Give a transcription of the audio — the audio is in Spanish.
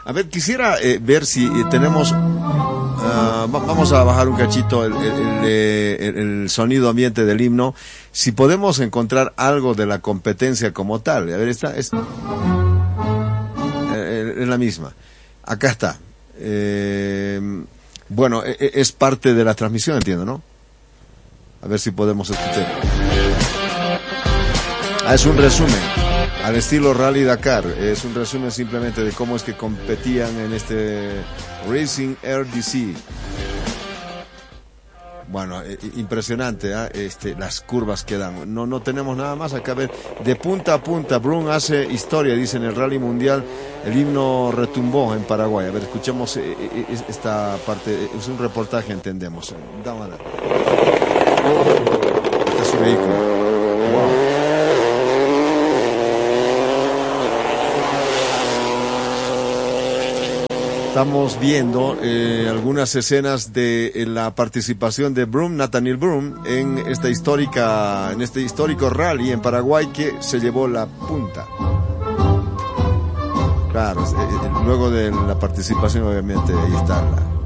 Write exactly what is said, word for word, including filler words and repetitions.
A ver, quisiera eh, ver si eh, tenemos... Uh, vamos a bajar un cachito el, el, el, el sonido ambiente del himno, si podemos encontrar algo de la competencia como tal. A ver, esta es, eh, es la misma. Acá está. Eh, bueno, eh, es parte de la transmisión, entiendo, ¿no? A ver si podemos escuchar. Ah, es un resumen, al estilo Rally Dakar. Es un resumen simplemente de cómo es que competían en este Racing R D C. Bueno, eh, impresionante, ¿eh? Este, las curvas que dan. No, no tenemos nada más acá. A ver, de punta a punta, Broome hace historia, dice en el Rally Mundial. El himno retumbó en Paraguay. A ver, escuchemos eh, eh, esta parte. Es un reportaje, entendemos. Dámala. Este es su vehículo. Wow. Estamos viendo eh, algunas escenas de eh, la participación de Broome, Nathaniel Broome, en esta histórica, en este histórico rally en Paraguay que se llevó la punta. Claro, eh, luego de la participación, obviamente, ahí está la